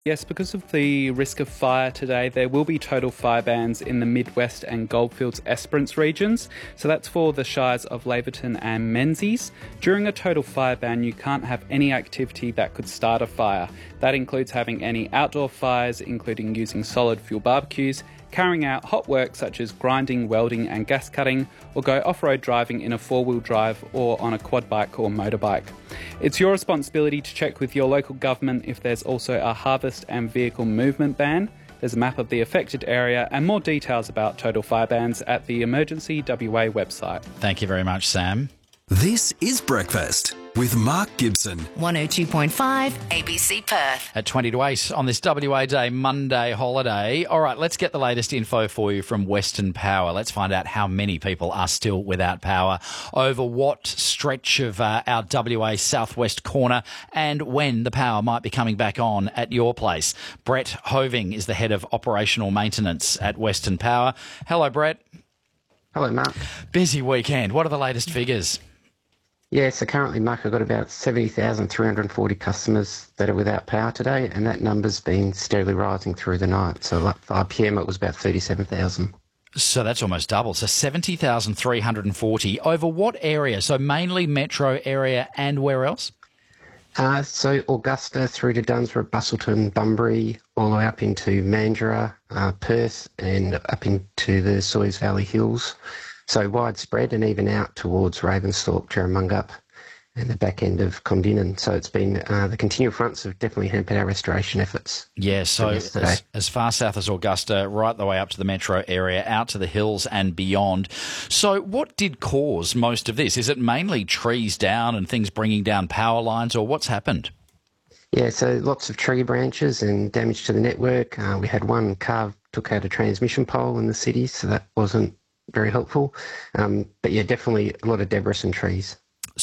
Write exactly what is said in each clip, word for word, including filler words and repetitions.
Yes, because of the risk of fire today, there will be total fire bans in the Midwest and Goldfields Esperance regions. So that's for the shires of Laverton and Menzies. During a total fire ban, you can't have any activity that could start a fire. That includes having any outdoor fires, including using solid fuel barbecues, carrying out hot work such as grinding, welding and gas cutting, or go off-road driving in a four-wheel drive or on a quad bike or motorbike. It's your responsibility to check with your local government if there's also a harvest and vehicle movement ban. There's a map of the affected area and more details about total fire bans at the Emergency W A website. Thank you very much, Sam. This is Breakfast with Mark Gibson. one oh two point five A B C Perth. At twenty to eight on this W A Day Monday holiday. All right, let's get the latest info for you from Western Power. Let's find out how many people are still without power, over what stretch of uh, our W A southwest corner, and when the power might be coming back on at your place. Brett Hoving is the head of operational maintenance at Western Power. Hello, Brett. Hello, Mark. Busy weekend. What are the latest figures? Yeah, so currently, Mark, I've got about seventy thousand three hundred forty customers that are without power today, and that number's been steadily rising through the night. So at five p m it was about thirty-seven thousand. So that's almost double. So seventy thousand three hundred forty. Over what area? So mainly metro area and where else? Uh, so Augusta through to Dunsborough, Bustleton, Bunbury, all the way up into Mandurah, uh, Perth, and up into the Sawyers Valley Hills. So widespread and even out towards Ravensthorpe, Jerramungup and the back end of Condinan. So it's been, uh, the continual fronts have definitely hampered our restoration efforts. Yeah, so as, as far south as Augusta, right the way up to the metro area, out to the hills and beyond. So what did cause most of this? Is it mainly trees down and things bringing down power lines, or what's happened? Yeah, so lots of tree branches and damage to the network. Uh, we had one car took out a transmission pole in the city, so that wasn't very helpful. Um, but yeah, definitely a lot of debris and trees.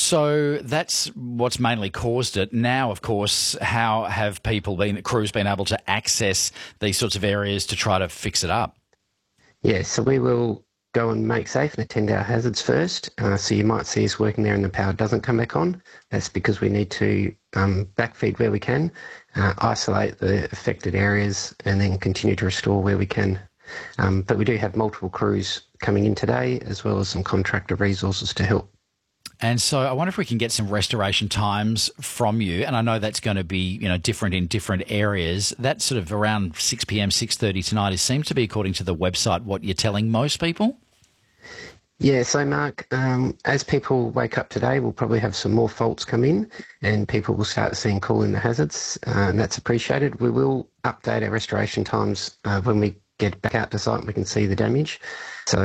So that's what's mainly caused it. Now, of course, how have people been, crews been able to access these sorts of areas to try to fix it up? Yeah, so we will go and make safe and attend our hazards first. Uh, so you might see us working there and the power doesn't come back on. That's because we need to um, backfeed where we can, uh, isolate the affected areas and then continue to restore where we can. Um, but we do have multiple crews coming in today, as well as some contractor resources to help. And so I wonder if we can get some restoration times from you. And I know that's going to be, you know, different in different areas. That's sort of around six p m, six thirty tonight. It seems to be, according to the website, what you're telling most people. Yeah, so Mark, um, as people wake up today, we'll probably have some more faults come in and people will start seeing call in the hazards, uh, and that's appreciated. We will update our restoration times uh, when we get back out to site and we can see the damage. So